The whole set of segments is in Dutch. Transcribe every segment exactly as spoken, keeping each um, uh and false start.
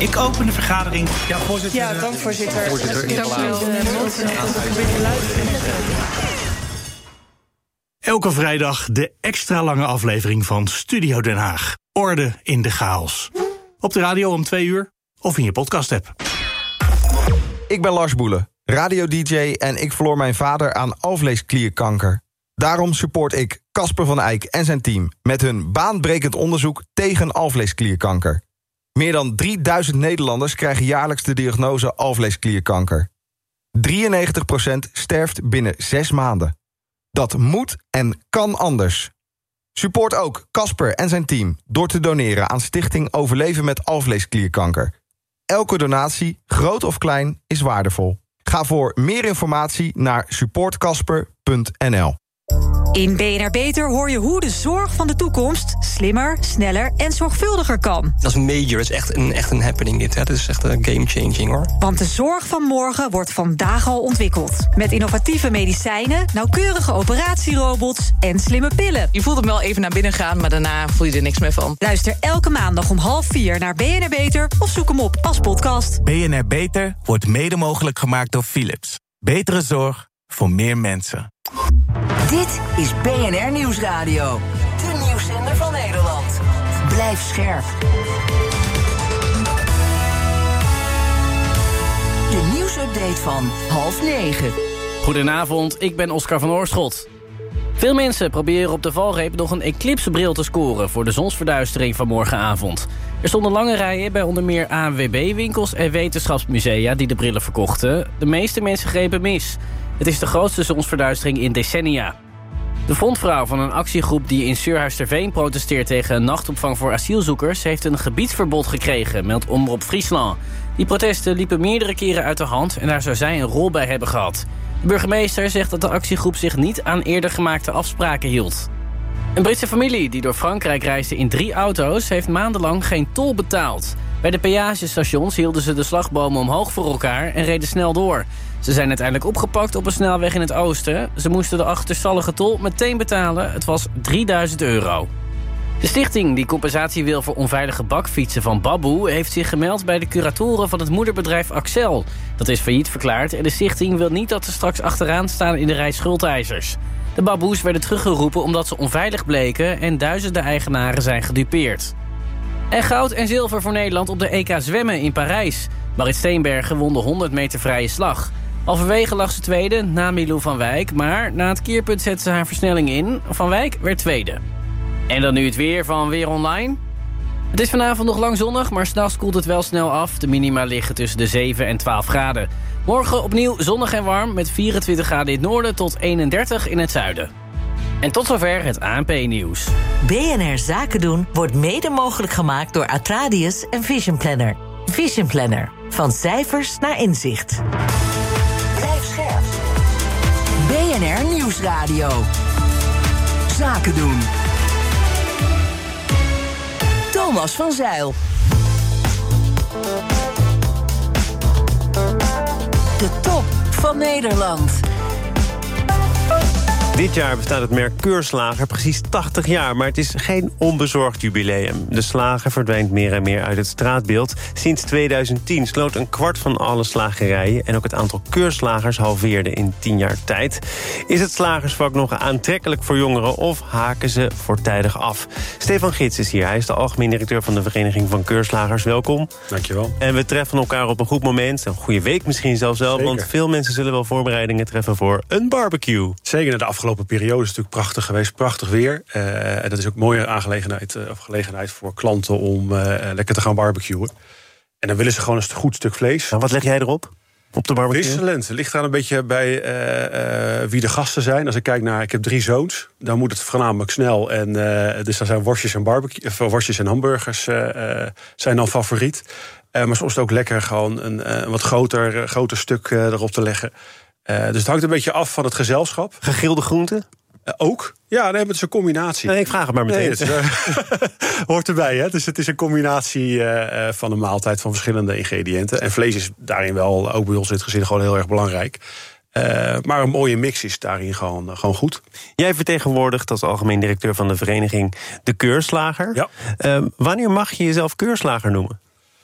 Ik open de vergadering. Ja, voorzitter. Ja, dank voorzitter. Voorzitter. Dank u wel. Elke vrijdag de extra lange aflevering van Studio Den Haag. Orde in de chaos. Op de radio om twee uur of in je podcast-app. Ik ben Lars Boelen, radio-dj en ik verloor mijn vader aan alvleesklierkanker. Daarom support ik Casper van Eyck en zijn team met hun baanbrekend onderzoek tegen alvleesklierkanker. Meer dan drieduizend Nederlanders krijgen jaarlijks de diagnose alvleesklierkanker. drieënnegentig procent sterft binnen zes maanden. Dat moet en kan anders. Support ook Casper en zijn team door te doneren aan Stichting Overleven met Alvleesklierkanker. Elke donatie, groot of klein, is waardevol. Ga voor meer informatie naar support casper punt n l. In B N R Beter hoor je hoe de zorg van de toekomst slimmer, sneller en zorgvuldiger kan. Dat is major, dat is echt een, echt een happening dit. Hè. Dat is echt een game-changing hoor. Want de zorg van morgen wordt vandaag al ontwikkeld. Met innovatieve medicijnen, nauwkeurige operatierobots en slimme pillen. Je voelt hem wel even naar binnen gaan, maar daarna voel je er niks meer van. Luister elke maandag om half vier naar B N R Beter of zoek hem op als podcast. B N R Beter wordt mede mogelijk gemaakt door Philips. Betere zorg voor meer mensen. Dit is B N R Nieuwsradio. De nieuwszender van Nederland. Blijf scherp. De nieuwsupdate van half negen. Goedenavond, ik ben Oscar van Oorschot. Veel mensen proberen op de valreep nog een eclipsebril te scoren voor de zonsverduistering van morgenavond. Er stonden lange rijen bij onder meer A N W B-winkels en wetenschapsmusea die de brillen verkochten. De meeste mensen grepen mis. Het is de grootste zonsverduistering in decennia. De frontvrouw van een actiegroep die in Surhuisterveen protesteert tegen een nachtopvang voor asielzoekers heeft een gebiedsverbod gekregen, meldt Omroep Friesland. Die protesten liepen meerdere keren uit de hand en daar zou zij een rol bij hebben gehad. De burgemeester zegt dat de actiegroep zich niet aan eerder gemaakte afspraken hield. Een Britse familie die door Frankrijk reisde in drie auto's heeft maandenlang geen tol betaald. Bij de peagestations hielden ze de slagbomen omhoog voor elkaar en reden snel door. Ze zijn uiteindelijk opgepakt op een snelweg in het oosten. Ze moesten de achterstallige tol meteen betalen. Het was drieduizend euro. De stichting die compensatie wil voor onveilige bakfietsen van Baboe heeft zich gemeld bij de curatoren van het moederbedrijf Axel. Dat is failliet verklaard en de stichting wil niet dat ze straks achteraan staan in de rij schuldeisers. De Baboes werden teruggeroepen omdat ze onveilig bleken en duizenden eigenaren zijn gedupeerd. En goud en zilver voor Nederland op de E K zwemmen in Parijs. Marit Steenbergen won de honderd meter vrije slag. Halverwege lag ze tweede na Milou van Wijk, maar na het keerpunt zette ze haar versnelling in. Van Wijk werd tweede. En dan nu het weer van Weer Online. Het is vanavond nog lang zonnig, maar 's nachts koelt het wel snel af. De minima liggen tussen de zeven en twaalf graden. Morgen opnieuw zonnig en warm met vierentwintig graden in het noorden tot eenendertig in het zuiden. En tot zover het A N P-nieuws. B N R Zaken doen wordt mede mogelijk gemaakt door Atradius en Vision Planner. Vision Planner. Van cijfers naar inzicht. Blijf scherp. B N R Nieuwsradio. Zaken doen. Thomas van Zijl. De top van Nederland. Dit jaar bestaat het merk Keurslager precies tachtig jaar... maar het is geen onbezorgd jubileum. De slager verdwijnt meer en meer uit het straatbeeld. Sinds tweeduizend tien sloot een kwart van alle slagerijen... en ook het aantal keurslagers halveerde in tien jaar tijd. Is het slagersvak nog aantrekkelijk voor jongeren... of haken ze voortijdig af? Stefan Gids is hier. Hij is de algemeen directeur van de Vereniging van Keurslagers. Welkom. Dankjewel. En we treffen elkaar op een goed moment. Een goede week misschien zelfs wel. Zeker. Want veel mensen zullen wel voorbereidingen treffen voor een barbecue. Zeker, de afgelopen periode is natuurlijk prachtig geweest, prachtig weer. Uh, en dat is ook een mooie aangelegenheid, uh, of gelegenheid voor klanten om uh, lekker te gaan barbecuen. En dan willen ze gewoon een goed stuk vlees. Nou, wat leg jij erop? Op de barbecue? Wisselend. Het ligt eraan een beetje bij uh, uh, wie de gasten zijn. Als ik kijk naar, ik heb drie zoons, dan moet het voornamelijk snel. En uh, dus dan zijn worstjes en barbecue, of worstjes en hamburgers uh, uh, zijn dan favoriet. Uh, maar soms is het ook lekker gewoon een uh, wat groter, uh, groter stuk uh, erop te leggen. Uh, dus het hangt een beetje af van het gezelschap. Gegrilde groenten? Uh, ook. Ja, nee, het is een combinatie. Nee, ik vraag het maar meteen. Nee, het is, uh, hoort erbij, hè? Dus het is een combinatie uh, van een maaltijd van verschillende ingrediënten. En vlees is daarin wel, ook bij ons in het gezin, gewoon heel erg belangrijk. Uh, maar een mooie mix is daarin gewoon, uh, gewoon goed. Jij vertegenwoordigt als algemeen directeur van de vereniging de Keurslager. Ja. Uh, wanneer mag je jezelf keurslager noemen?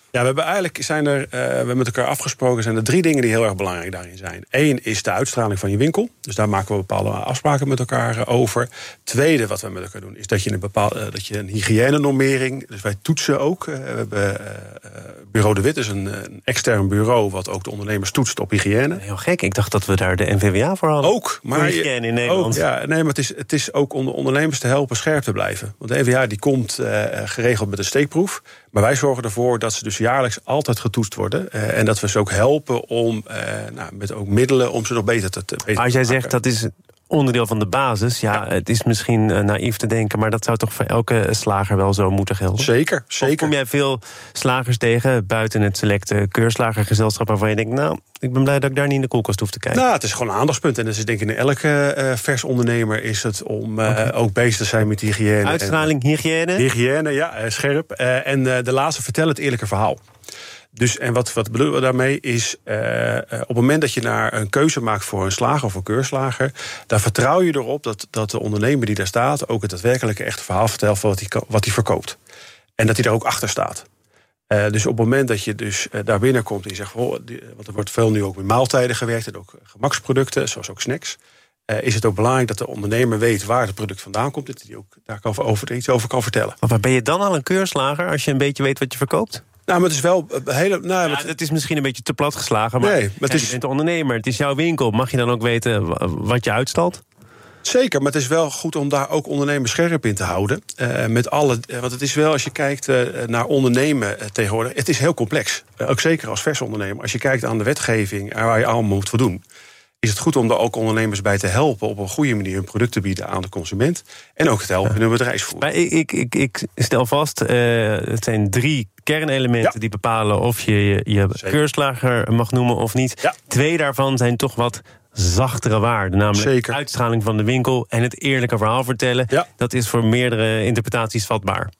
Ja, we hebben eigenlijk zijn er, uh, we hebben met elkaar afgesproken, zijn er drie dingen die heel erg belangrijk daarin zijn. Eén is de uitstraling van je winkel. Dus daar maken we bepaalde afspraken met elkaar uh, over. Tweede wat we met elkaar doen, is dat je een bepaalde, uh, dat je een hygiënenormering. Dus wij toetsen ook. Uh, we hebben uh, Bureau de Wit, is een, een extern bureau wat ook de ondernemers toetst op hygiëne. Heel gek, ik dacht dat we daar de N V W A voor hadden. Ook, maar voor hygiëne in Nederland. Ook, ja, nee, maar het is, het is ook om de ondernemers te helpen scherp te blijven. Want de N V W A die komt uh, geregeld met een steekproef. Maar wij zorgen ervoor dat ze dus jaarlijks altijd getoetst worden. Uh, en dat we ze ook helpen om uh, nou, met ook middelen om ze nog beter te, te beter Maar als jij te maken. zegt dat is onderdeel van de basis, ja, ja. Het is misschien uh, naïef te denken, maar dat zou toch voor elke slager wel zo moeten gelden? Zeker, zeker. Of kom jij veel slagers tegen buiten het selecte keurslagergezelschap waarvan je denkt, nou, ik ben blij dat ik daar niet in de koelkast hoef te kijken? Nou, het is gewoon een aandachtspunt. En dat is denk ik in elke uh, vers ondernemer is het om uh, okay. ook bezig te zijn met hygiëne. Uitstraling, en, hygiëne? Hygiëne, ja, uh, scherp. Uh, en uh, de laatste, vertel het eerlijke verhaal. Dus, en wat, wat bedoelen we daarmee is, uh, uh, op het moment dat je naar een keuze maakt voor een slager of een keurslager, daar vertrouw je erop dat, dat de ondernemer die daar staat ook het daadwerkelijke echte verhaal vertelt van wat hij, wat hij verkoopt. En dat hij er ook achter staat. Uh, dus op het moment dat je dus uh, daar binnenkomt en je zegt, oh, die, want er wordt veel nu ook met maaltijden gewerkt en ook gemaksproducten, zoals ook snacks. Uh, is het ook belangrijk dat de ondernemer weet waar het product vandaan komt, dat hij ook daar kan over, iets over kan vertellen. Maar ben je dan al een keurslager als je een beetje weet wat je verkoopt? Nou, maar het is wel een hele. Nou, ja, het, het is misschien een beetje te plat geslagen, maar, nee, maar het ja, is, je bent de ondernemer, het is jouw winkel. Mag je dan ook weten wat je uitstalt? Zeker, maar het is wel goed om daar ook ondernemers scherp in te houden. Uh, met alle, want het is wel, als je kijkt uh, naar ondernemen uh, tegenwoordig, het is heel complex. Uh, ook zeker als vers ondernemer. Als je kijkt aan de wetgeving en waar je allemaal moet voldoen, is het goed om daar ook ondernemers bij te helpen op een goede manier hun product te bieden aan de consument. En ook te helpen in hun bedrijfsvoering. Maar ik, ik, ik stel vast, uh, het zijn drie kernelementen ja. die bepalen of je je, je keurslager mag noemen of niet. Ja. Twee daarvan zijn toch wat zachtere waarden. Namelijk Zeker. Uitstraling van de winkel en het eerlijke verhaal vertellen. Ja. Dat is voor meerdere interpretaties vatbaar.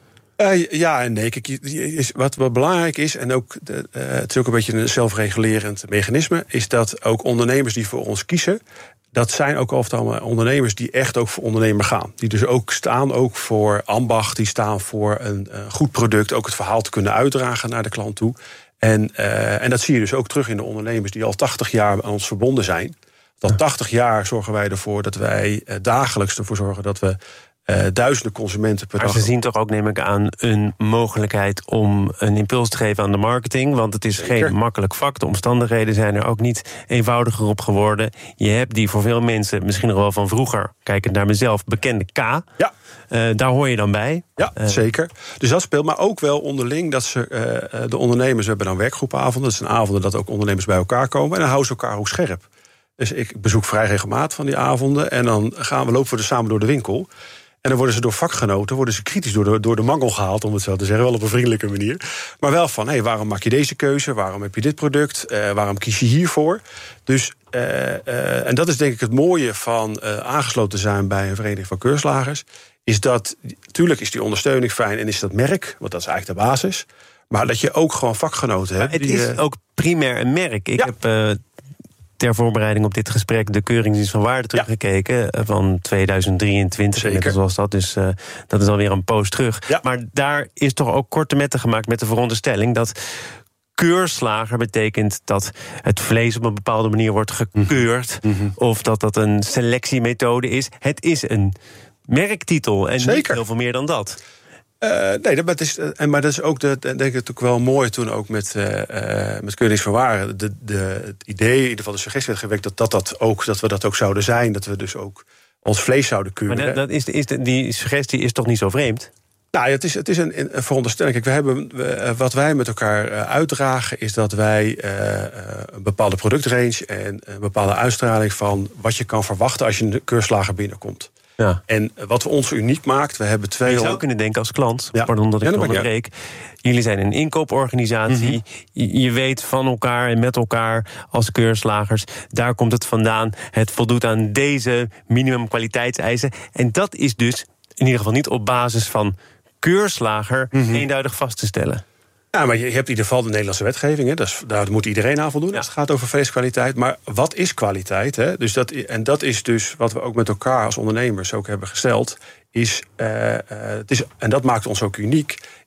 Uh, ja en nee. Kijk, wat, wat belangrijk is, en ook de, uh, het is ook een beetje een zelfregulerend mechanisme, is dat ook ondernemers die voor ons kiezen, dat zijn ook altijd ondernemers die echt ook voor ondernemer gaan. Die dus ook staan ook voor ambacht, die staan voor een uh, goed product, ook het verhaal te kunnen uitdragen naar de klant toe. En, uh, en dat zie je dus ook terug in de ondernemers die al tachtig jaar aan ons verbonden zijn. Al tachtig jaar zorgen wij ervoor dat wij uh, dagelijks ervoor zorgen dat we Uh, duizenden consumenten per maar dag. Ze zien toch ook, neem ik aan, een mogelijkheid om een impuls te geven aan de marketing. Want het is Zeker. geen makkelijk vak. De omstandigheden zijn er ook niet eenvoudiger op geworden. Je hebt die voor veel mensen, misschien nog wel van vroeger, kijkend naar mezelf, bekende K. Ja. Uh, daar hoor je dan bij. Ja, uh, zeker. Dus dat speelt, maar ook wel onderling dat ze uh, de ondernemers, we hebben dan werkgroepavonden. Dat zijn avonden dat ook ondernemers bij elkaar komen. En dan houden ze elkaar ook scherp. Dus ik bezoek vrij regelmatig van die avonden. En dan gaan we lopen we er samen door de winkel. En dan worden ze door vakgenoten worden ze kritisch door de, door de mangel gehaald, om het zo te zeggen, wel op een vriendelijke manier. Maar wel van, hé, hey, waarom maak je deze keuze? Waarom heb je dit product? Uh, waarom kies je hiervoor? Dus, uh, uh, en dat is denk ik het mooie van uh, aangesloten zijn bij een vereniging van keurslagers, is dat, natuurlijk is die ondersteuning fijn en is dat merk, want dat is eigenlijk de basis, maar dat je ook gewoon vakgenoten hebt. Het die, is uh, ook primair een merk. Ik ja. heb Uh, ter voorbereiding op dit gesprek de Keuringsdienst van Waarde teruggekeken. Ja. Van tweeduizend drieëntwintig, net zoals dat. Dus uh, dat is alweer een poos terug. Ja. Maar daar is toch ook korte metten gemaakt met de veronderstelling dat keurslager betekent dat het vlees op een bepaalde manier wordt gekeurd. Mm-hmm. Of dat dat een selectiemethode is. Het is een merktitel en Zeker. niet heel veel meer dan dat. Uh, nee, dat is, uh, maar dat is ook, de, denk ik, natuurlijk wel mooi toen ook met, uh, uh, met Keuringsdienst van Waarde. De, de, het idee, in ieder geval de suggestie werd gewekt dat, dat, dat, ook, dat we dat ook zouden zijn. Dat we dus ook ons vlees zouden keuren. Maar dat, dat is, is de, die suggestie is toch niet zo vreemd? Nou, het is, het is een, een veronderstelling. Kijk, we hebben, we, wat wij met elkaar uh, uitdragen is dat wij uh, uh, een bepaalde productrange en een bepaalde uitstraling van wat je kan verwachten als je een keurslager binnenkomt. Ja. En wat ons uniek maakt, we hebben twee. Je zou kunnen denken als klant, ja. pardon dat ik ja, onderbreek. Ja. Jullie zijn een inkooporganisatie. Mm-hmm. je, je weet van elkaar en met elkaar als keurslagers, daar komt het vandaan. Het voldoet aan deze minimum kwaliteitseisen. En dat is dus in ieder geval niet op basis van keurslager mm-hmm. eenduidig vast te stellen. Ja, maar je hebt in ieder geval de Nederlandse wetgeving. Hè, dus daar moet iedereen aan voldoen ja. als het gaat over vleeskwaliteit. Maar wat is kwaliteit? Hè? Dus dat, en dat is dus wat we ook met elkaar als ondernemers ook hebben gesteld. Is, uh, uh, het is, en dat maakt ons ook uniek,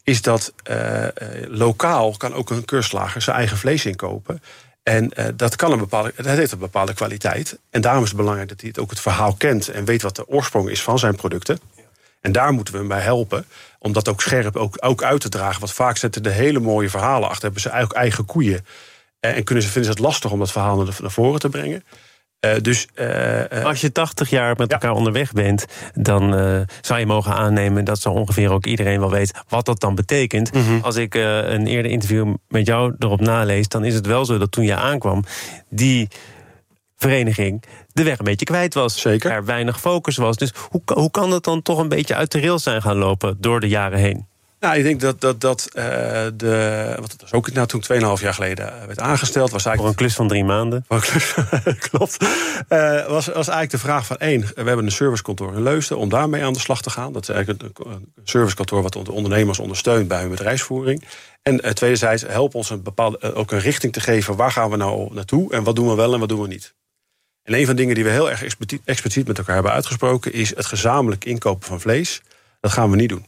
is dat uh, uh, lokaal kan ook een keurslager zijn eigen vlees inkopen. En uh, dat, kan een bepaalde, dat heeft een bepaalde kwaliteit. En daarom is het belangrijk dat hij het ook het verhaal kent en weet wat de oorsprong is van zijn producten. En daar moeten we hem bij helpen, om dat ook scherp ook, ook uit te dragen. Want vaak zetten de hele mooie verhalen achter, hebben ze eigenlijk eigen koeien. En kunnen ze, vinden ze het lastig om dat verhaal naar, naar voren te brengen. Uh, dus, uh, uh, Als je tachtig jaar met elkaar ja. onderweg bent, dan uh, zou je mogen aannemen dat zo ongeveer ook iedereen wel weet wat dat dan betekent. Mm-hmm. Als ik uh, een eerder interview met jou erop nalees, dan is het wel zo dat toen je aankwam, die vereniging de weg een beetje kwijt was. Zeker. Er weinig focus was. Dus hoe, hoe kan dat dan toch een beetje uit de rails zijn gaan lopen door de jaren heen? Nou, ik denk dat, dat, dat uh, de. Wat het was ook nou, toen tweeënhalf jaar geleden werd aangesteld. Was eigenlijk voor een klus van drie maanden. Voor een klus, klopt. Uh, was, was eigenlijk de vraag van één. We hebben een servicekantoor in Leusden om daarmee aan de slag te gaan. Dat is eigenlijk een, een servicekantoor wat de ondernemers ondersteunt bij hun bedrijfsvoering. En uh, tweederzijds help ons een bepaalde, uh, ook een richting te geven. Waar gaan we nou naartoe en wat doen we wel en wat doen we niet? En een van de dingen die we heel erg expliciet met elkaar hebben uitgesproken is het gezamenlijk inkopen van vlees. Dat gaan we niet doen.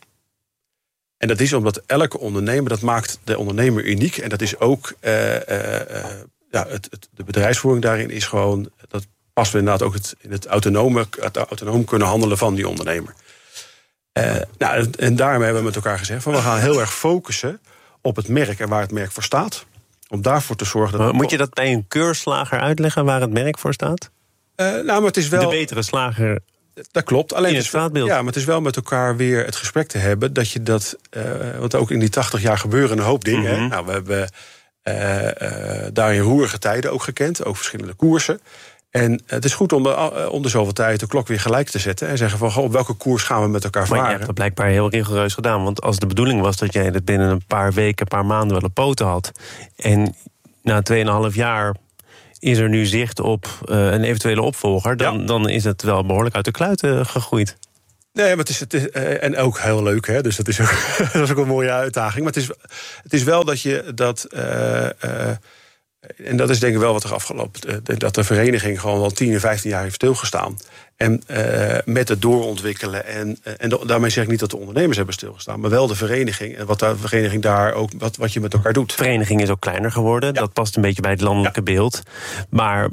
En dat is omdat elke ondernemer, dat maakt de ondernemer uniek. En dat is ook, uh, uh, uh, ja, het, het, de bedrijfsvoering daarin is gewoon, dat past inderdaad ook het, in het autonome, het autonoom kunnen handelen van die ondernemer. Uh, nou, en daarmee hebben we met elkaar gezegd van we gaan heel erg focussen op het merk en waar het merk voor staat. Om daarvoor te zorgen dat. Maar moet je dat bij een keurslager uitleggen waar het merk voor staat? Uh, nou, maar het is wel. De betere slager. Dat klopt. Alleen in het straatbeeld. Ja, maar het is wel met elkaar weer het gesprek te hebben dat je dat. Uh, want ook in die tachtig jaar gebeuren een hoop dingen. Mm-hmm. Nou, we hebben uh, uh, daarin roerige tijden ook gekend, ook verschillende koersen. En het is goed om de, om de zoveel tijd de klok weer gelijk te zetten en zeggen van goh, op welke koers gaan we met elkaar varen. Maar je hebt dat blijkbaar heel rigoureus gedaan. Want als de bedoeling was dat jij het binnen een paar weken, een paar maanden wel op poten had. En na tweeënhalf jaar is er nu zicht op uh, een eventuele opvolger, dan, ja. dan is het wel behoorlijk uit de kluiten gegroeid. Nee, maar het is, het is uh, en ook heel leuk, hè? Dus dat is ook, dat is ook een mooie uitdaging. Maar het is, het is wel dat je dat. Uh, uh, en dat is denk ik wel wat er afgelopen. Uh, dat de vereniging gewoon al tien en vijftien jaar heeft stilgestaan. En uh, met het doorontwikkelen. En, uh, en do- daarmee zeg ik niet dat de ondernemers hebben stilgestaan, maar wel de vereniging. En wat de vereniging daar ook, wat, wat je met elkaar doet. De vereniging is ook kleiner geworden. Ja. Dat past een beetje bij het landelijke ja. beeld. Maar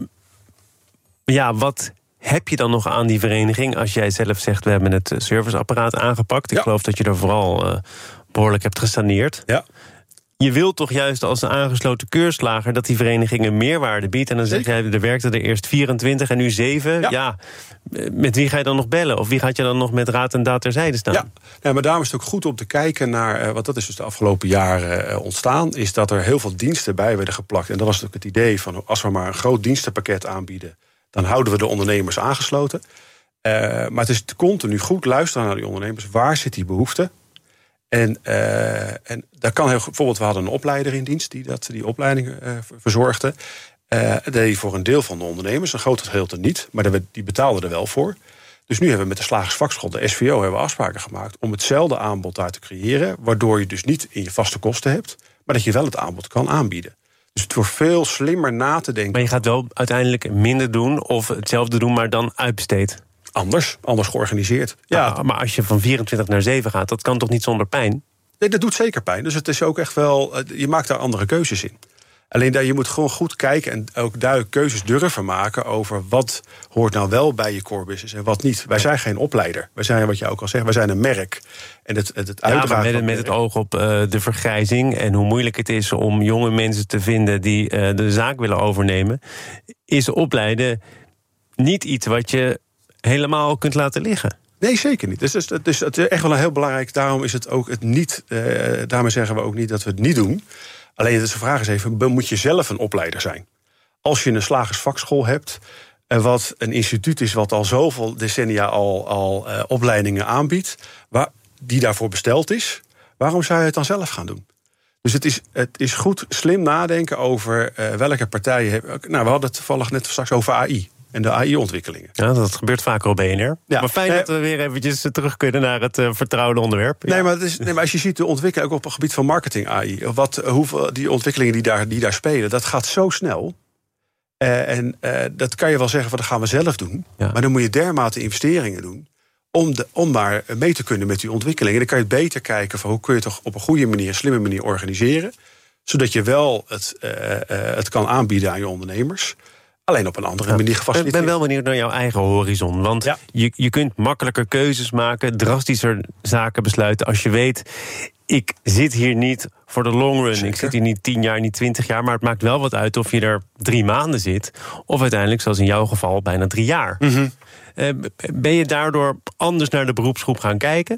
ja, wat heb je dan nog aan die vereniging als jij zelf zegt we hebben het serviceapparaat aangepakt? Ik ja. geloof dat je er vooral uh, behoorlijk hebt gesaneerd. Ja. Je wilt toch juist als een aangesloten keurslager dat die vereniging een meerwaarde biedt. En dan zeg jij, er werkte er eerst vierentwintig en nu zeven. Ja. ja, met wie ga je dan nog bellen? Of wie gaat je dan nog met raad en daad terzijde staan? Ja, ja maar daarom is het ook goed om te kijken naar, uh, wat dat is dus de afgelopen jaren uh, ontstaan, is dat er heel veel diensten bij werden geplakt. En dat was natuurlijk het idee van als we maar een groot dienstenpakket aanbieden, dan houden we de ondernemers aangesloten. Uh, maar het is continu goed luisteren naar die ondernemers. Waar zit die behoefte? En, uh, en daar kan heel bijvoorbeeld, we hadden een opleider in dienst die dat, die opleiding uh, verzorgde. Uh, dat deed voor een deel van de ondernemers, een groot gedeelte niet, maar die betaalden er wel voor. Dus nu hebben we met de Slagersvakschool, de S V O, hebben we afspraken gemaakt om hetzelfde aanbod daar te creëren, waardoor je dus niet in je vaste kosten hebt, maar dat je wel het aanbod kan aanbieden. Dus het wordt veel slimmer na te denken. Maar je gaat wel uiteindelijk minder doen of hetzelfde doen, maar dan uitbesteed. Anders, anders georganiseerd. Ja, ah, maar als je van vierentwintig naar zeven gaat, dat kan toch niet zonder pijn? Nee, dat doet zeker pijn. Dus het is ook echt wel, je maakt daar andere keuzes in. Alleen daar, je moet gewoon goed kijken en ook duidelijk keuzes durven maken over wat hoort nou wel bij je core business en wat niet. Wij zijn geen opleider. Wij zijn, wat je ook al zegt, wij zijn een merk. En het, het, het uitdragen ja, met, met het oog op uh, de vergrijzing en hoe moeilijk het is om jonge mensen te vinden die uh, de zaak willen overnemen, is opleiden niet iets wat je helemaal kunt laten liggen. Nee, zeker niet. Dus het is, het is echt wel een heel belangrijk. Daarom is het ook het niet. Uh, daarmee zeggen we ook niet dat we het niet doen. Alleen de vraag is even: moet je zelf een opleider zijn? Als je een slagersvakschool hebt, uh, wat een instituut is wat al zoveel decennia al, al uh, opleidingen aanbiedt, waar, die daarvoor besteld is, waarom zou je het dan zelf gaan doen? Dus het is, het is goed slim nadenken over uh, welke partijen hebben. Nou, we hadden het toevallig net straks over A I. En de A I-ontwikkelingen. Ja, dat gebeurt vaker op B N R. Ja. Maar fijn nee, dat we weer eventjes terug kunnen naar het uh, vertrouwde onderwerp. Nee, ja. maar, het is, nee, maar als je ziet de ontwikkeling ook op het gebied van marketing A I. Wat, hoeveel, die ontwikkelingen die daar, die daar spelen, dat gaat zo snel. Uh, en uh, dat kan je wel zeggen, van, dat gaan we zelf doen. Ja. Maar dan moet je dermate investeringen doen Om, de, om maar mee te kunnen met die ontwikkeling. En dan kan je het beter kijken van hoe kun je het toch op een goede manier, een slimme manier organiseren. Zodat je wel het, uh, uh, het kan aanbieden aan je ondernemers. Alleen op een andere ja. manier gefaciliteerd. Ik ben wel benieuwd naar jouw eigen horizon. Want ja. je, je kunt makkelijker keuzes maken, drastischer zaken besluiten. Als je weet, ik zit hier niet voor de long run. Zeker. Ik zit hier niet tien jaar, niet twintig jaar. Maar het maakt wel wat uit of je er drie maanden zit. Of uiteindelijk, zoals in jouw geval, bijna drie jaar. Mm-hmm. Uh, ben je daardoor anders naar de beroepsgroep gaan kijken?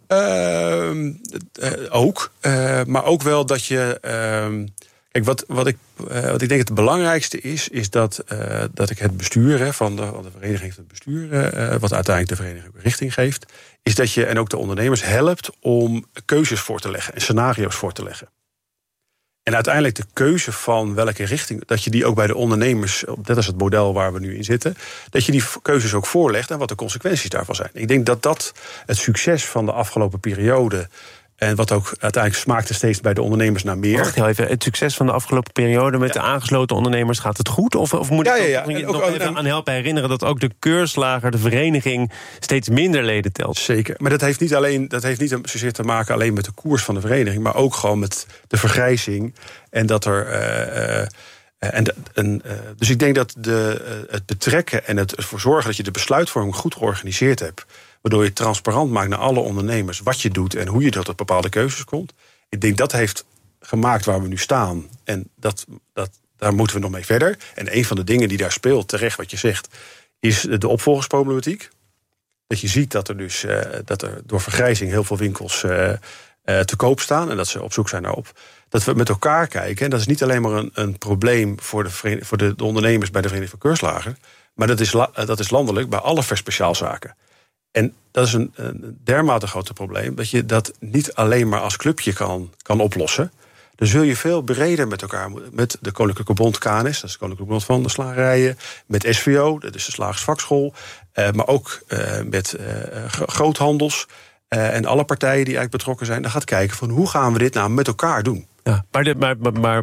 Uh, uh, ook. Uh, maar ook wel dat je... Uh, kijk, wat, wat, ik, uh, wat ik denk het belangrijkste is... is dat, uh, dat ik het bestuur hè, van, de, van de vereniging... het bestuur, uh, wat uiteindelijk de vereniging ook richting geeft... is dat je en ook de ondernemers helpt om keuzes voor te leggen... en scenario's voor te leggen. En uiteindelijk de keuze van welke richting... dat je die ook bij de ondernemers, dat is het model waar we nu in zitten... dat je die keuzes ook voorlegt en wat de consequenties daarvan zijn. Ik denk dat dat het succes van de afgelopen periode... en wat ook uiteindelijk smaakte steeds bij de ondernemers naar meer. Wacht heel even, het succes van de afgelopen periode... met ja. de aangesloten ondernemers, gaat het goed? Of, of moet ik ja, ja, ja. nog, nog ook, even aan helpen herinneren... dat ook de keurslager, de vereniging... steeds minder leden telt? Zeker, maar dat heeft niet, alleen, dat heeft niet zozeer te maken... alleen met de koers van de vereniging... maar ook gewoon met de vergrijzing... en dat er... Uh, uh, en, en, uh, dus ik denk dat de, uh, het betrekken en het ervoor zorgen... dat je de besluitvorming goed georganiseerd hebt... waardoor je transparant maakt naar alle ondernemers... wat je doet en hoe je tot bepaalde keuzes komt. Ik denk dat heeft gemaakt waar we nu staan. En dat, dat, daar moeten we nog mee verder. En een van de dingen die daar speelt, terecht wat je zegt... is de opvolgingsproblematiek. Dat je ziet dat er dus uh, dat er door vergrijzing... heel veel winkels uh, uh, te koop staan... en dat ze op zoek zijn naar op. Dat we met elkaar kijken. En dat is niet alleen maar een, een probleem... voor, de, voor de, de ondernemers bij de Vereniging van Keurslagen... maar dat is, la, dat is landelijk bij alle verspeciaalzaken. En dat is een, een dermate groot probleem... dat je dat niet alleen maar als clubje kan, kan oplossen. Dan zul je veel breder met elkaar... met de Koninklijke Bond K N S, dat is de Koninklijke Bond van de Slagerijen... met S V O, dat is de Slagersvakschool... Uh, maar ook uh, met uh, groothandels... Uh, en alle partijen die eigenlijk betrokken zijn... dan gaat kijken van hoe gaan we dit nou met elkaar doen. Ja, maar, de, maar, maar, maar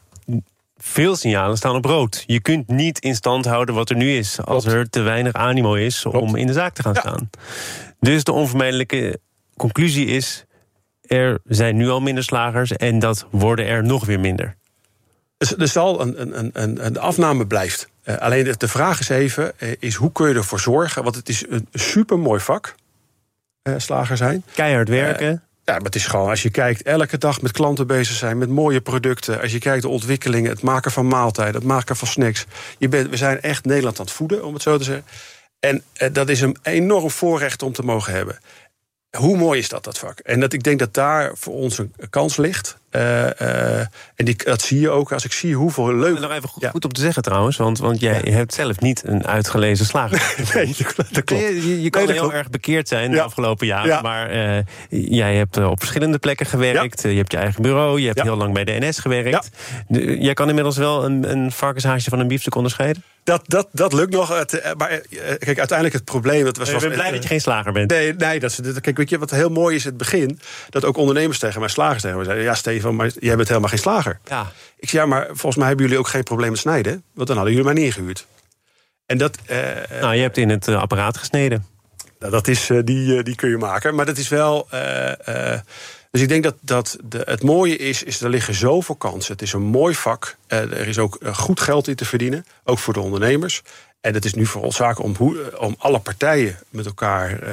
veel signalen staan op rood. Je kunt niet in stand houden wat er nu is... als er te weinig animo is om Klopt. in de zaak te gaan ja. staan. Dus de onvermijdelijke conclusie is... er zijn nu al minder slagers en dat worden er nog weer minder. Er zal een, een, een, een afname blijft. Uh, alleen de, de vraag is even, uh, is hoe kun je ervoor zorgen... want het is een supermooi vak, uh, slager zijn. Keihard werken. Uh, Ja, maar het is gewoon, als je kijkt, elke dag met klanten bezig zijn... met mooie producten, als je kijkt de ontwikkelingen... het maken van maaltijden, het maken van snacks. Je bent, we zijn echt Nederland aan het voeden, om het zo te zeggen. En eh, dat is een enorm voorrecht om te mogen hebben. Hoe mooi is dat, dat vak? En dat, ik denk dat daar voor ons een kans ligt. Uh, uh, en die, dat zie je ook als ik zie hoeveel leuk... En nog even goed, ja. goed om te zeggen trouwens, want, want jij ja. hebt zelf niet een uitgelezen slager. Nee, dat klopt. Je, je, je kan nee, heel klopt. erg bekeerd zijn ja. de afgelopen jaren, ja. maar uh, jij hebt uh, op verschillende plekken gewerkt. Ja. Je hebt je eigen bureau, je hebt ja. heel lang bij de N S gewerkt. Ja. De, jij kan inmiddels wel een, een varkenshaasje van een biefstuk onderscheiden? Dat, dat, dat lukt nog. Het, maar kijk, uiteindelijk het probleem... Dat was, ik ben blij uh, dat je geen slager bent. Nee, nee dat is, kijk, weet je, wat heel mooi is in het begin... dat ook ondernemers tegen mij, slagers tegen mij zeiden... ja, Stefan, maar jij bent helemaal geen slager. Ja. Ik zei, ja, maar volgens mij hebben jullie ook geen probleem met snijden. Want dan hadden jullie mij neergehuurd. En dat... Uh, nou, je hebt in het uh, apparaat gesneden. Nou, dat is, uh, die, uh, die kun je maken. Maar dat is wel... Uh, uh, dus ik denk dat, dat de, het mooie is, is, er liggen zoveel kansen. Het is een mooi vak. Uh, er is ook uh, goed geld in te verdienen. Ook voor de ondernemers. En het is nu voor ons zaak om, om alle partijen met elkaar uh,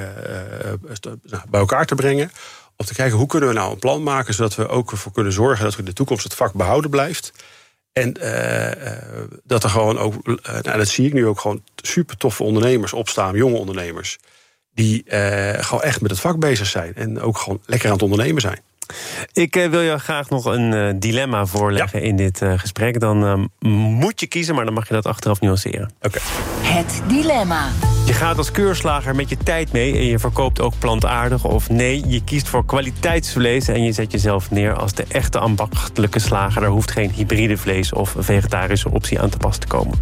uh, bij elkaar te brengen. Om te kijken hoe kunnen we nou een plan maken... zodat we ook ervoor kunnen zorgen dat we in de toekomst het vak behouden blijft. En uh, uh, dat er gewoon ook, uh, nou, dat zie ik nu ook gewoon super toffe ondernemers opstaan, jonge ondernemers. Die uh, gewoon echt met het vak bezig zijn. En ook gewoon lekker aan het ondernemen zijn. Ik uh, wil jou graag nog een uh, dilemma voorleggen ja. in dit uh, gesprek. Dan uh, moet je kiezen, maar dan mag je dat achteraf nuanceren. Okay. Het dilemma. Je gaat als keurslager met je tijd mee en je verkoopt ook plantaardig. Of nee, je kiest voor kwaliteitsvlees en je zet jezelf neer als de echte ambachtelijke slager. Er hoeft geen hybride vlees of vegetarische optie aan te pas te komen.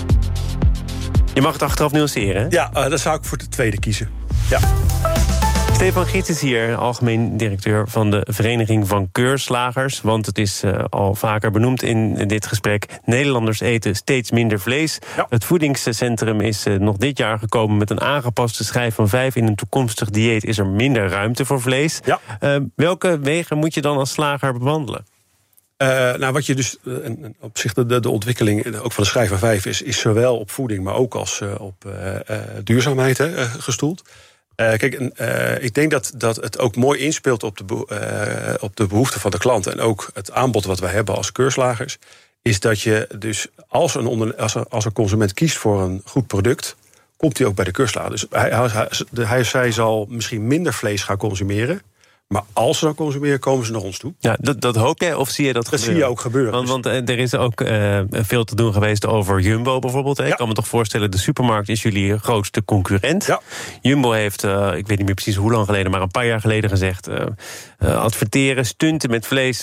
Je mag het achteraf nuanceren, hè? Ja, uh, dan zou ik voor de tweede kiezen. Ja. Stefan Giets is hier, algemeen directeur van de Vereniging van Keurslagers. Want het is uh, al vaker benoemd in dit gesprek. Nederlanders eten steeds minder vlees. Ja. Het voedingscentrum is uh, nog dit jaar gekomen met een aangepaste schijf van vijf. In een toekomstig dieet is er minder ruimte voor vlees. Ja. Uh, welke wegen moet je dan als slager bewandelen? Uh, nou, wat je dus uh, op zich de, de ontwikkeling ook van de schijf van vijf is, is zowel op voeding, maar ook als uh, op uh, uh, duurzaamheid hè, uh, gestoeld. Uh, kijk, uh, ik denk dat, dat het ook mooi inspeelt op de, uh, op de behoeften van de klant. En ook het aanbod wat wij hebben als keurslagers, is dat je dus als een, onder, als een, als een consument kiest voor een goed product, komt hij ook bij de keurslager. Dus hij, hij, hij, zij zal misschien minder vlees gaan consumeren. Maar als ze dan consumeren, komen ze naar ons toe. Ja, dat, dat hoop jij of zie je dat, dat gebeuren? Dat zie je ook gebeuren. Want, want er is ook uh, veel te doen geweest over Jumbo bijvoorbeeld. Hè? Ja. Ik kan me toch voorstellen, de supermarkt is jullie grootste concurrent. Ja. Jumbo heeft, uh, ik weet niet meer precies hoe lang geleden, maar een paar jaar geleden gezegd, Uh, uh, adverteren, stunten met vlees,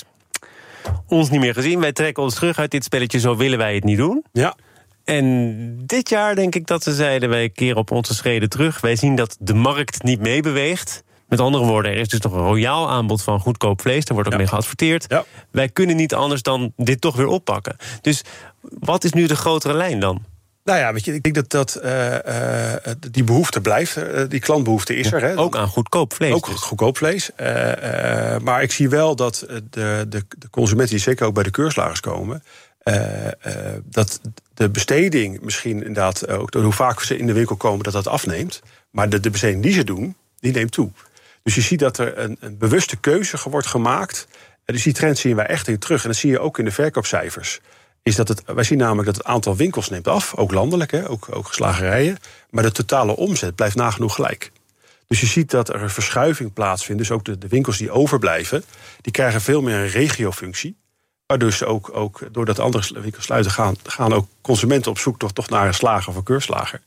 ons niet meer gezien. Wij trekken ons terug uit dit spelletje, zo willen wij het niet doen. Ja. En dit jaar denk ik dat ze zeiden, wij keren op onze schreden terug. Wij zien dat de markt niet meebeweegt. Met andere woorden, er is dus toch een royaal aanbod van goedkoop vlees. Daar wordt ook ja. mee geadverteerd. Ja. Wij kunnen niet anders dan dit toch weer oppakken. Dus wat is nu de grotere lijn dan? Nou ja, weet je, ik denk dat, dat uh, uh, die behoefte blijft. Uh, die klantbehoefte is ja, er. Hè. Ook aan goedkoop vlees. Ook dus. goedkoop vlees. Uh, uh, maar ik zie wel dat de, de, de consumenten die zeker ook bij de keurslagers komen, Uh, uh, dat de besteding misschien inderdaad ook, hoe vaak ze in de winkel komen, dat dat afneemt. Maar de, de besteding die ze doen, die neemt toe. Dus je ziet dat er een, een bewuste keuze wordt gemaakt. En dus die trend zien wij echt in terug. En dat zie je ook in de verkoopcijfers. Is dat het, wij zien namelijk dat het aantal winkels neemt af. Ook landelijk, hè, ook, ook slagerijen. Maar de totale omzet blijft nagenoeg gelijk. Dus je ziet dat er een verschuiving plaatsvindt. Dus ook de, de winkels die overblijven, die krijgen veel meer een regiofunctie. Waardoor ze ook, ook doordat andere winkels sluiten, gaan, gaan ook consumenten op zoek toch, toch naar een slager of een keurslager.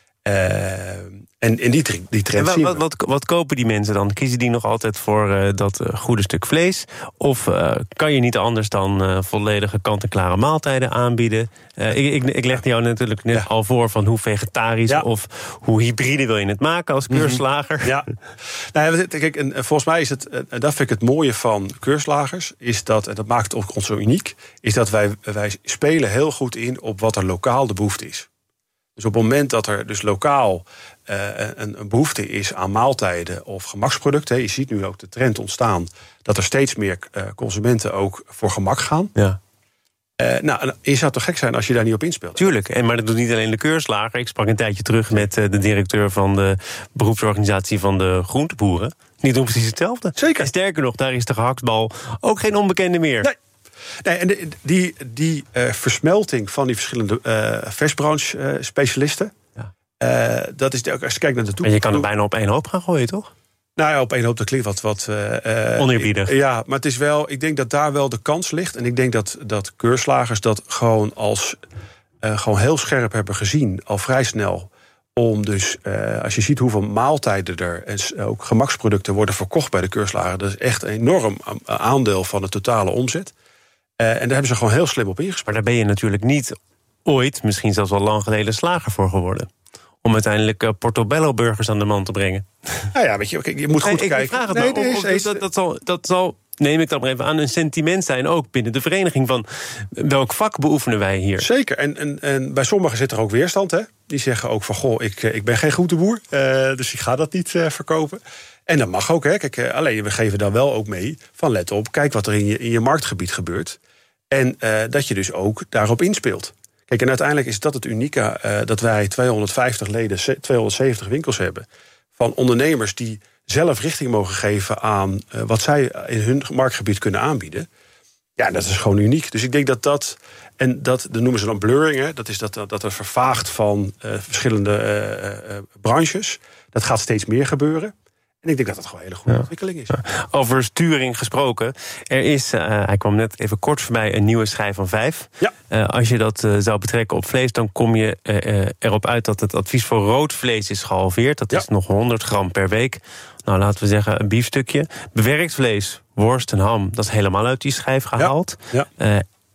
Uh, en, en die, die trend zien we. Wat, wat, wat kopen die mensen dan? Kiezen die nog altijd voor uh, dat uh, goede stuk vlees? Of uh, kan je niet anders dan uh, volledige kant-en-klare maaltijden aanbieden? Uh, ik, ik, ik legde jou natuurlijk net ja. al voor van hoe vegetarisch ja. of hoe hybride wil je het maken als keurslager? Mm-hmm. Ja, nou, ja kijk, en volgens mij is het, en dat vind ik het mooie van keurslagers, is dat, en dat maakt het ons zo uniek, is dat wij, wij spelen heel goed in op wat er lokaal de behoefte is. Dus op het moment dat er dus lokaal uh, een, een behoefte is aan maaltijden of gemaksproducten, je ziet nu ook de trend ontstaan dat er steeds meer uh, consumenten ook voor gemak gaan. Ja. Uh, nou, je zou toch gek zijn als je daar niet op inspeelt? Tuurlijk, en maar dat doet niet alleen de keurslager. Ik sprak een tijdje terug met uh, de directeur van de beroepsorganisatie van de groenteboeren. Die doen precies hetzelfde. Zeker. En sterker nog, daar is de gehaktbal ook geen onbekende meer. Nee. Nee, en de, die, die uh, versmelting van die verschillende uh, versbranche-specialisten, uh, ja. uh, dat is de, als je kijkt naar de toekomst. En je kan er bijna op één hoop gaan gooien, toch? Nou ja, op één hoop, dat klinkt wat... wat uh, oneerbiedig. Ja, maar het is wel, ik denk dat daar wel de kans ligt. En ik denk dat, dat keurslagers dat gewoon als uh, gewoon heel scherp hebben gezien, al vrij snel. Om dus, uh, als je ziet hoeveel maaltijden er en ook gemaksproducten worden verkocht bij de keurslager, dat is echt een enorm aandeel van de totale omzet. Uh, en daar hebben ze gewoon heel slim op ingespeeld. Maar daar ben je natuurlijk niet ooit, misschien zelfs al lang geleden, slager voor geworden. Om uiteindelijk uh, Portobello-burgers aan de man te brengen. Nou ja, weet je, je moet goed nee, kijken. Ik vraag het nee, maar, of, of, dat, dat, zal, dat zal, neem ik dan maar even aan, een sentiment zijn ook binnen de vereniging van welk vak beoefenen wij hier? Zeker, en, en, en bij sommigen zit er ook weerstand, hè? Die zeggen ook van, goh, ik, ik ben geen groenteboer, uh, dus ik ga dat niet uh, verkopen. En dat mag ook, hè. Kijk, uh, alleen we geven dan wel ook mee van let op, kijk wat er in je, in je marktgebied gebeurt. En uh, dat je dus ook daarop inspeelt. Kijk, en uiteindelijk is dat het unieke, uh, dat wij tweehonderdvijftig leden, tweehonderdzeventig winkels hebben van ondernemers die zelf richting mogen geven aan uh, wat zij in hun marktgebied kunnen aanbieden. Ja, dat is gewoon uniek. Dus ik denk dat dat, en dat, dat noemen ze dan blurring, hè, dat is dat, dat er vervaagt van uh, verschillende uh, uh, branches. Dat gaat steeds meer gebeuren. En ik denk dat dat gewoon een hele goede ja. ontwikkeling is. Over sturing gesproken. Er is, uh, hij kwam net even kort voorbij, een nieuwe schijf van vijf. Ja. Uh, als je dat uh, zou betrekken op vlees, dan kom je uh, erop uit dat het advies voor rood vlees is gehalveerd. Dat ja. is nog honderd gram per week. Nou, laten we zeggen een biefstukje. Bewerkt vlees, worst en ham, dat is helemaal uit die schijf gehaald. Ja. Ja. Uh,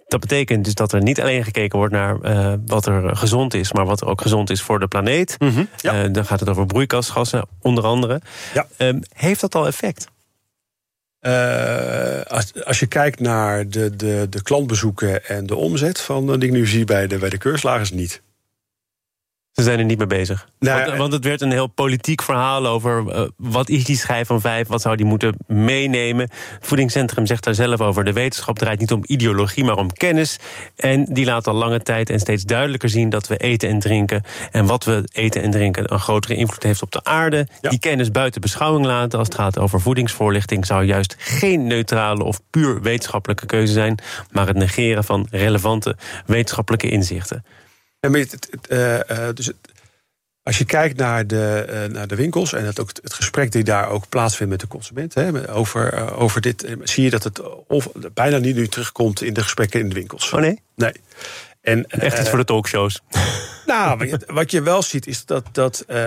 Dat betekent dus dat er niet alleen gekeken wordt naar uh, wat er gezond is, maar wat er ook gezond is voor de planeet. Mm-hmm, ja. uh, dan gaat het over broeikasgassen, onder andere. Ja. Um, heeft dat al effect? Uh, als, als je kijkt naar de, de, de klantbezoeken en de omzet van die ik nu zie bij de, bij de keurslagers, niet. Ze zijn er niet mee bezig. Nou, want, want het werd een heel politiek verhaal over uh, wat is die schijf van vijf, wat zou die moeten meenemen. Het voedingscentrum zegt daar zelf over. De wetenschap draait niet om ideologie, maar om kennis. En die laat al lange tijd en steeds duidelijker zien dat we eten en drinken en wat we eten en drinken een grotere invloed heeft op de aarde. Ja. Die kennis buiten beschouwing laten als het gaat over voedingsvoorlichting zou juist geen neutrale of puur wetenschappelijke keuze zijn, maar het negeren van relevante wetenschappelijke inzichten. Ja, maar het, het, uh, uh, dus het, als je kijkt naar de, uh, naar de winkels en het, ook het gesprek die daar ook plaatsvindt met de consument hè, over, uh, over dit, uh, zie je dat het of, bijna niet nu terugkomt in de gesprekken in de winkels. Oh nee? Nee. En, uh, Echt iets voor de talkshows. Nou, wat je wel ziet is dat, dat uh,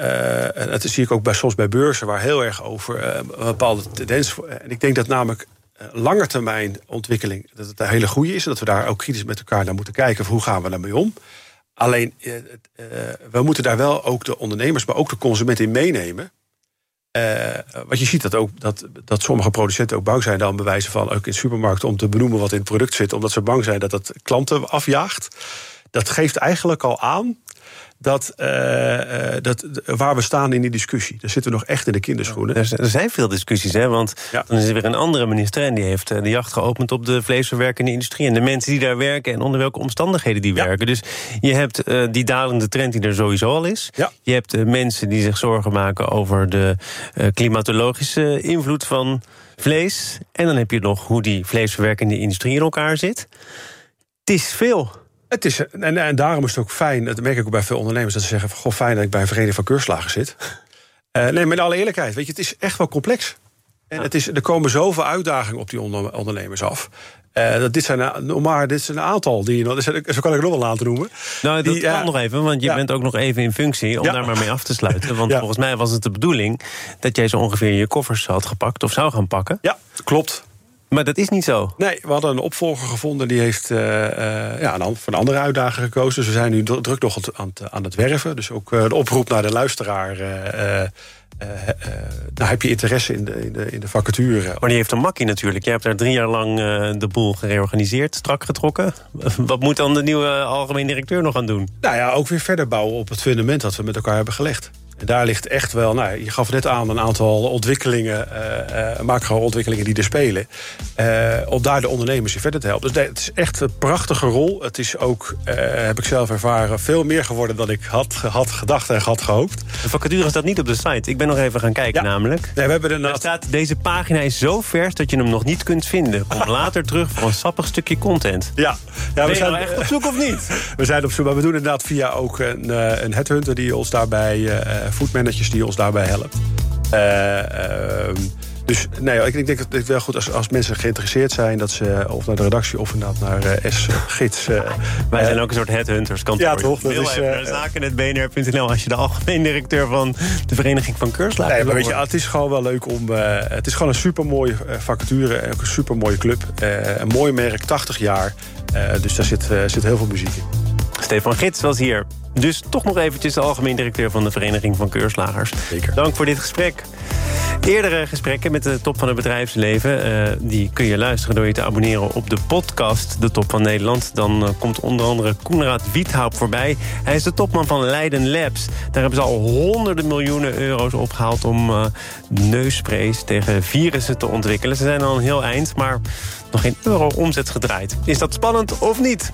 uh, dat zie ik ook bij, soms bij beurzen, waar heel erg over uh, een bepaalde tendens. En ik denk dat namelijk langetermijn ontwikkeling dat het een hele goede is en dat we daar ook kritisch met elkaar naar moeten kijken van hoe gaan we daarmee om. Alleen, uh, uh, we moeten daar wel ook de ondernemers, maar ook de consument in meenemen. Uh, wat je ziet dat ook dat, dat sommige producenten ook bang zijn dan bewijzen van ook in supermarkten om te benoemen wat in het product zit, omdat ze bang zijn dat dat klanten afjaagt. Dat geeft eigenlijk al aan dat, uh, dat waar we staan in die discussie. Daar zitten we nog echt in de kinderschoenen. Er, er zijn veel discussies, hè? Want ja. dan is er weer een andere minister en die heeft de jacht geopend op de vleesverwerkende industrie en de mensen die daar werken en onder welke omstandigheden die ja. werken. Dus je hebt uh, die dalende trend die er sowieso al is. Ja. Je hebt uh, mensen die zich zorgen maken over de uh, klimatologische invloed van vlees. En dan heb je nog hoe die vleesverwerkende industrie in elkaar zit. Het is veel. Het is, en, en daarom is het ook fijn, dat merk ik ook bij veel ondernemers, dat ze zeggen van, goh, fijn dat ik bij een vereniging van keurslagers zit. Uh, nee, met alle eerlijkheid, weet je, het is echt wel complex. En het is, er komen zoveel uitdagingen op die onder, ondernemers af. Uh, dat dit zijn, maar dit zijn een aantal, die, zo kan ik nog wel een aantal noemen. Nou, dat die, kan uh, nog even, want je ja. bent ook nog even in functie om ja. daar maar mee af te sluiten. Want ja. volgens mij was het de bedoeling dat jij zo ongeveer je koffers had gepakt of zou gaan pakken. Ja, klopt. Maar dat is niet zo. Nee, we hadden een opvolger gevonden. Die heeft uh, uh, ja, voor een andere uitdaging gekozen. Dus we zijn nu druk nog aan het, aan het werven. Dus ook uh, de oproep naar de luisteraar. Uh, uh, uh, nou, heb je interesse in de, in de, in de vacature? Maar die heeft een makkie natuurlijk. Jij hebt daar drie jaar lang uh, de boel gereorganiseerd, strak getrokken. Wat moet dan de nieuwe algemeen directeur nog aan doen? Nou ja, ook weer verder bouwen op het fundament dat we met elkaar hebben gelegd. En daar ligt echt wel, nou, je gaf net aan een aantal ontwikkelingen, uh, uh, macro-ontwikkelingen die er spelen. Uh, om daar de ondernemers in verder te helpen. Dus nee, het is echt een prachtige rol. Het is ook, uh, heb ik zelf ervaren, veel meer geworden dan ik had, had gedacht en had gehoopt. De vacature staat niet op de site. Ik ben nog even gaan kijken ja. namelijk. Nee, we hebben een er staat, deze pagina is zo vers dat je hem nog niet kunt vinden. Kom later terug voor een sappig stukje content. Ja, ja ben we je zijn nou echt op zoek of niet? We zijn op zoek, maar we doen inderdaad via ook een, een headhunter die ons daarbij, uh, foodmanagers die ons daarbij helpt. Uh, uh, dus nee, ik, ik denk dat het wel goed als, als mensen geïnteresseerd zijn, dat ze of naar de redactie of inderdaad naar uh, S-gids. Uh, Wij uh, zijn ook een soort headhunters kantoor. Ja, toch? Dat Wil is uh, naar zaken punt b n r punt n l als je de algemeen directeur van de Vereniging van Keurslagers. Nee, maar weet je, het is gewoon wel leuk om. Uh, het is gewoon een supermooie uh, vacature en ook een supermooie club. Uh, een mooi merk, tachtig jaar. Uh, dus daar zit, uh, zit heel veel muziek in. Stefan Gids was hier. Dus toch nog eventjes de algemeen directeur van de Vereniging van Keurslagers. Zeker. Dank voor dit gesprek. Eerdere gesprekken met de top van het bedrijfsleven, uh, die kun je luisteren door je te abonneren op de podcast De Top van Nederland. Dan uh, komt onder andere Koenraad Wiethaupt voorbij. Hij is de topman van Leiden Labs. Daar hebben ze al honderden miljoenen euro's opgehaald om uh, neussprays tegen virussen te ontwikkelen. Ze zijn al een heel eind, maar nog geen euro omzet gedraaid. Is dat spannend of niet?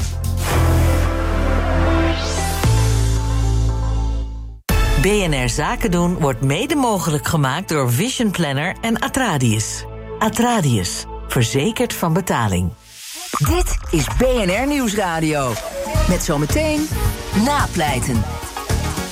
B N R Zaken doen wordt mede mogelijk gemaakt door Vision Planner en Atradius. Atradius, verzekerd van betaling. Dit is B N R Nieuwsradio. Met zometeen Napleiten.